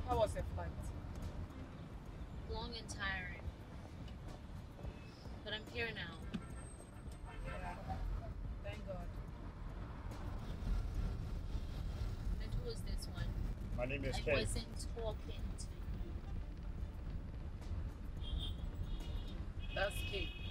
How was the flight? Long and tiring. But I'm here now. Yeah. Thank God. And who is this one? My name is I Kay. wasn't talking to you. That's Kate.